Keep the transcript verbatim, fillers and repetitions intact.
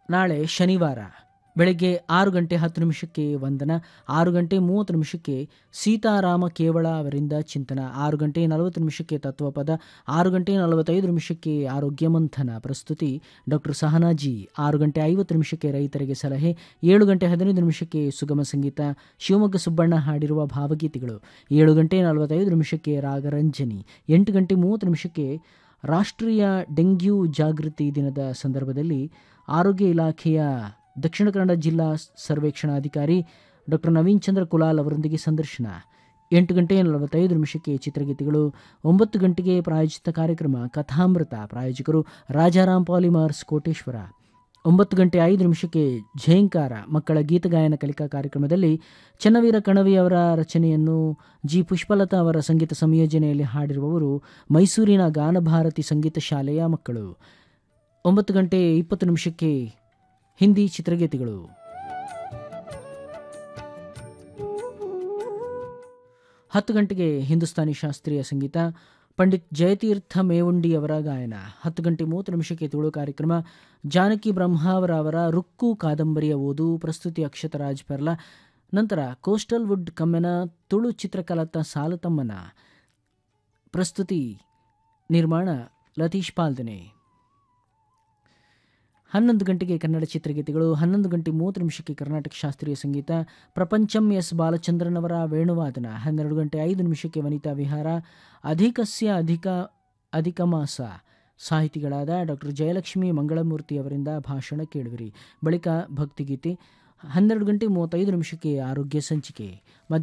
ನಾಳೆ ಶನಿವಾರ ಬೆಳಗ್ಗೆ ಆರು ಗಂಟೆ ಹತ್ತು ನಿಮಿಷಕ್ಕೆ ವಂದನ, ಆರು ಗಂಟೆ ಮೂವತ್ತು ನಿಮಿಷಕ್ಕೆ ಸೀತಾರಾಮ ಕೇವಳ ಅವರಿಂದ ಚಿಂತನ, ಆರು ಗಂಟೆ ನಲವತ್ತು ನಿಮಿಷಕ್ಕೆ ತತ್ವಪದ, ಆರು ಗಂಟೆ ನಲವತ್ತೈದು ನಿಮಿಷಕ್ಕೆ ಆರೋಗ್ಯ ಮಂಥನ, ಪ್ರಸ್ತುತಿ ಡಾಕ್ಟರ್ ಸಹನಾಜಿ, ಆರು ಗಂಟೆ ಐವತ್ತು ನಿಮಿಷಕ್ಕೆ ರೈತರಿಗೆ ಸಲಹೆ, ಏಳು ಗಂಟೆ ಹದಿನೈದು ನಿಮಿಷಕ್ಕೆ ಸುಗಮ ಸಂಗೀತ, ಶಿವಮೊಗ್ಗ ಸುಬ್ಬಣ್ಣ ಹಾಡಿರುವ ಭಾವಗೀತೆಗಳು, ಏಳು ಗಂಟೆ ನಲವತ್ತೈದು ನಿಮಿಷಕ್ಕೆ ರಾಗರಂಜನಿ, ಎಂಟು ಗಂಟೆ ಮೂವತ್ತು ನಿಮಿಷಕ್ಕೆ ರಾಷ್ಟ್ರೀಯ ಡೆಂಗ್ಯೂ ಜಾಗೃತಿ ದಿನದ ಸಂದರ್ಭದಲ್ಲಿ ಆರೋಗ್ಯ ಇಲಾಖೆಯ ದಕ್ಷಿಣ ಕನ್ನಡ ಜಿಲ್ಲಾ ಸರ್ವೇಕ್ಷಣಾಧಿಕಾರಿ ಡಾಕ್ಟರ್ ನವೀನ್ ಚಂದ್ರ ಕುಲಾಲ್ ಅವರೊಂದಿಗೆ ಸಂದರ್ಶನ, ಎಂಟು ಗಂಟೆ ನಲವತ್ತೈದು ನಿಮಿಷಕ್ಕೆ ಚಿತ್ರಗೀತೆಗಳು, ಒಂಬತ್ತು ಗಂಟೆಗೆ ಪ್ರಾಯೋಜಿತ ಕಾರ್ಯಕ್ರಮ ಕಥಾಮೃತ, ಪ್ರಾಯೋಜಕರು ರಾಜಾರಾಮ್ ಪಾಲಿಮಾರ್ಸ್ ಕೋಟೇಶ್ವರ, ಒಂಬತ್ತು ಗಂಟೆ ಐದು ನಿಮಿಷಕ್ಕೆ ಝೇಂಕಾರ ಮಕ್ಕಳ ಗೀತಗಾಯನ ಕಲಿಕಾ ಕಾರ್ಯಕ್ರಮದಲ್ಲಿ ಚನ್ನವೀರ ಕಣವಿ ಅವರ ರಚನೆಯನ್ನು ಜಿ ಪುಷ್ಪಲತಾ ಅವರ ಸಂಗೀತ ಸಂಯೋಜನೆಯಲ್ಲಿ ಹಾಡಿರುವವರು ಮೈಸೂರಿನ ಗಾನಭಾರತಿ ಸಂಗೀತ ಶಾಲೆಯ ಮಕ್ಕಳು. ಒಂಬತ್ತು ಗಂಟೆ ಇಪ್ಪತ್ತು ನಿಮಿಷಕ್ಕೆ ಹಿಂದಿ ಚಿತ್ರಗೀತೆಗಳು. ಹತ್ತು ಗಂಟೆಗೆ ಹಿಂದೂಸ್ತಾನಿ ಶಾಸ್ತ್ರೀಯ ಸಂಗೀತ, ಪಂಡಿತ್ ಜಯತೀರ್ಥ ಮೇವುಂಡಿ ಅವರ ಗಾಯನ. ಹತ್ತು ಗಂಟೆ ಮೂವತ್ತು ನಿಮಿಷಕ್ಕೆ ತುಳು ಕಾರ್ಯಕ್ರಮ, ಜಾನಕಿ ಬ್ರಹ್ಮಾವರ ಅವರ ರುಕ್ಕು ಕಾದಂಬರಿಯ ಓದು, ಪ್ರಸ್ತುತಿ ಅಕ್ಷತರಾಜ್ ಪೆರ್ಲ. ನಂತರ ಕೋಸ್ಟಲ್ ವುಡ್ ಕಮ್ಮೆನ ತುಳು ಚಿತ್ರಕಲತ ಸಾಲತಮ್ಮನ, ಪ್ರಸ್ತುತಿ ನಿರ್ಮಾಣ ಲತೀಶ್ ಪಾಲ್ದನೆ. ಹನ್ನೊಂದು ಗಂಟೆಗೆ ಕನ್ನಡ ಚಿತ್ರಗೀತೆಗಳು, ಹನ್ನೊಂದು ಗಂಟೆ ಮೂವತ್ತು ನಿಮಿಷಕ್ಕೆ ಕರ್ನಾಟಕ ಶಾಸ್ತ್ರೀಯ ಸಂಗೀತ, ಪ್ರಪಂಚಂ ಎಸ್ ಬಾಲಚಂದ್ರನ್ ಅವರ ವೇಣುವಾದನ. ಹನ್ನೆರಡು ಗಂಟೆ ಐದು ನಿಮಿಷಕ್ಕೆ ವನಿತಾ ವಿಹಾರ, ಅಧಿಕಸ್ಯ ಅಧಿಕ ಅಧಿಕ ಮಾಸ, ಸಾಹಿತಿಗಳಾದ ಡಾಕ್ಟರ್ ಜಯಲಕ್ಷ್ಮಿ ಮಂಗಳಮೂರ್ತಿ ಅವರಿಂದ ಭಾಷಣ ಕೇಳುವಿರಿ. ಬಳಿಕ ಭಕ್ತಿಗೀತೆ. ಹನ್ನೆರಡು ಗಂಟೆ ಮೂವತ್ತೈದು ನಿಮಿಷಕ್ಕೆ ಆರೋಗ್ಯ ಸಂಚಿಕೆ.